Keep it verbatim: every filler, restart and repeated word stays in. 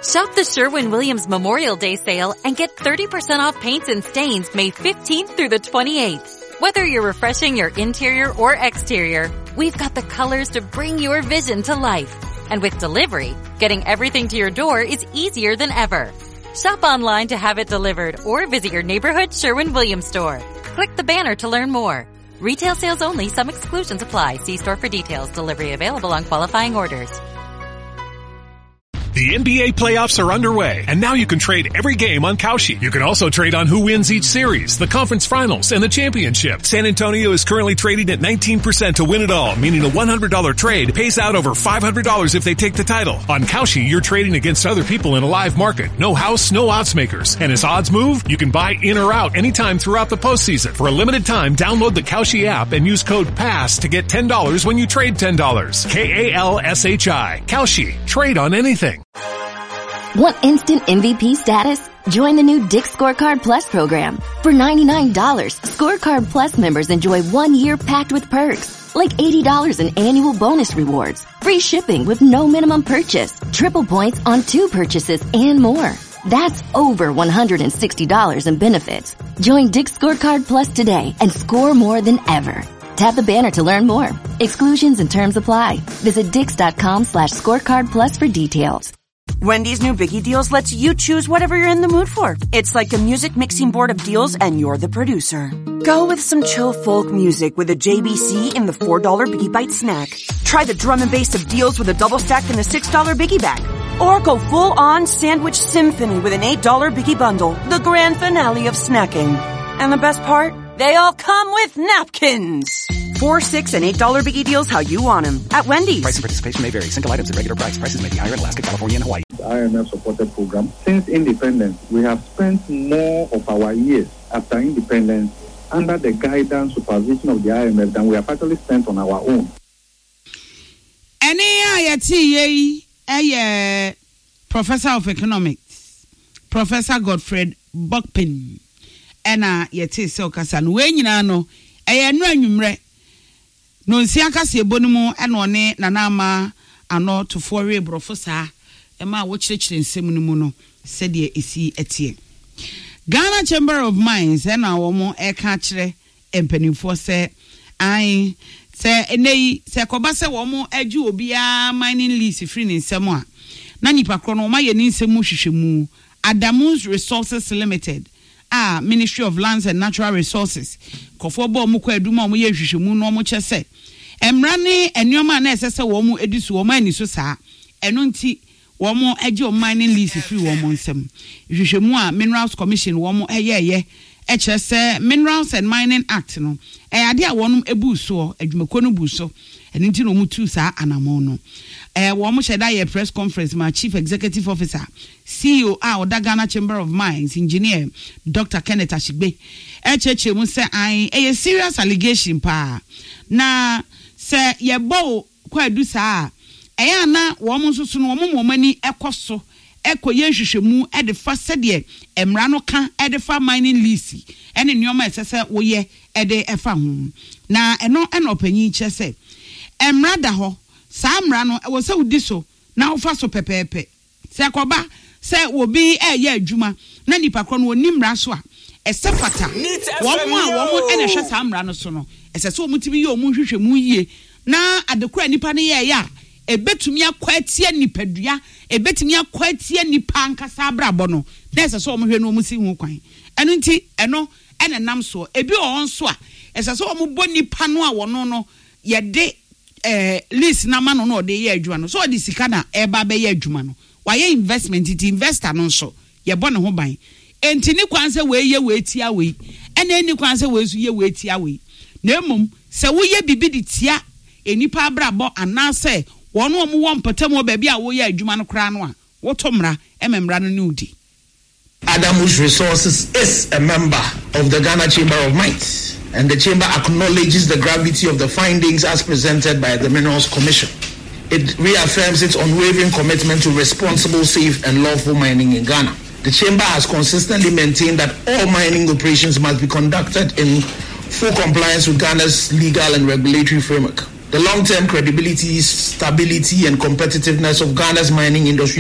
Shop the Sherwin-Williams Memorial Day sale and get thirty percent off paints and stains May fifteenth through the twenty-eighth. Whether you're refreshing your interior or exterior, we've got the colors to bring your vision to life. And with delivery, getting everything to your door is easier than ever. Shop online to have it delivered or visit your neighborhood Sherwin-Williams store. Click the banner to learn more. Retail sales only. Some exclusions apply. See store for details. Delivery available on qualifying orders. The N B A playoffs are underway, and now you can trade every game on Kalshi. You can also trade on who wins each series, the conference finals, and the championship. San Antonio is currently trading at nineteen percent to win it all, meaning a one hundred dollars trade pays out over five hundred dollars if they take the title. On Kalshi, you're trading against other people in a live market. No house, no odds makers. And as odds move, you can buy in or out anytime throughout the postseason. For a limited time, download the Kalshi app and use code PASS to get ten dollars when you trade ten dollars. K A L S H I. Kalshi. Trade on anything. Want instant M V P status? Join the new Dick's Scorecard Plus program. For ninety-nine dollars, Scorecard Plus members enjoy one year packed with perks, like eighty dollars in annual bonus rewards, free shipping with no minimum purchase, triple points on two purchases, and more. That's over one hundred sixty dollars in benefits. Join Dick's Scorecard Plus today and score more than ever. Tap the banner to learn more. Exclusions and terms apply. Visit dix.com slash scorecard plus for details. Wendy's new Biggie Deals lets you choose whatever you're in the mood for. It's like a music mixing board of deals and you're the producer. Go with some chill folk music with a J B C in the four dollar Biggie Bite snack. Try the drum and bass of deals with a double stack in the six dollar Biggie Bag. Or go full on sandwich symphony with an eight dollar Biggie Bundle, the grand finale of snacking. And the best part? They all come with napkins. Four, six, and eight dollar Biggie Deals how you want them at Wendy's. Price and participation may vary. Single items at regular price. Prices may be higher in Alaska, California, and Hawaii. The I M F-supported program. Since independence, we have spent more of our years after independence under the guidance, supervision of the I M F than we have actually spent on our own. Any ayati a professor of economics, Professor Godfred Buckpin, and a yeti so kasan when you know a no numre. No nsiaka se bonumu eno ne nanama ano to fore brofosa e ma wo kirikire nsem no mu no se de esi etie Ghana Chamber of Mines e na wo mo e ka kire empanimfo se ai se enei se koba se wo mo aju obia mining lease free ne nsem a na nipa kro no ma ye ne nsem hwehwemu Adamus Resources Limited ah Ministry of Lands and Natural Resources kofo bo mu kwa aduma mo ye hwehwemu no mo kyese emrane enioma na esese wo mu edisu wo mani so saa eno nti wo mu age o mining lease free wo mu nsem hwehwemu a Minerals Commission wo mu eyeye e kyese Minerals and Mining Act no e ade a wonum ebu so adwumako no bu so eno nti no mu tu saa anamon no eh wo mu sheda ye press conference ma Chief Executive Officer C E O a Oda Ghana Chamber of Mines Engineer Doctor Kenneth Ashigbe e cheche mu se an e serious allegation pa na se ye bo kwadu saa eya na wo mo nso no wo mo mani ekoso ekoye hwehwemu e de fa sede emra no ka e de fa mining lease ene nioma esese wo ye e de efa ho na eno eno panyi chese emra da ho saa mra no wo se wudi so na wo fa so pepepe se akoba se wo bi e ye adwuma na nipa kro no oni mra so a ese fata wo mo a wo mo ene hwe saa mra no so no ese se wo mutimi ye o mu hwehwemu yie na adekura nipa ne ye ya ebetumi akwatia nipadua ebetumi akwatia nipa ankasa abrabo no na ese se wo mo hwe no mu si hu kwan eno nti eno ene nam so ebi o nso a ese se wo mo bo nipa no a wono no ye de eh list na ma no no de ye adwuma no so de sika na e ba be ye adwuma no wa ye investment it investor no so ye bo ne ho ban enti ni kwanse we ye we tia we ene ni kwanse we su ye we tia we na emum se wo ye bibi di tia enipa abrabo anase wono omo wo mpatam o ba bia wo ye adwuma no kra no a wo tomra ememra no ne udi. Adamus Resources is a member of the Ghana Chamber of Mines, and the chamber acknowledges the gravity of the findings as presented by the Minerals Commission. It reaffirms its unwavering commitment to responsible, safe, and lawful mining in Ghana. The chamber has consistently maintained that all mining operations must be conducted in full compliance with Ghana's legal and regulatory framework. The long-term credibility, stability, and competitiveness of Ghana's mining industry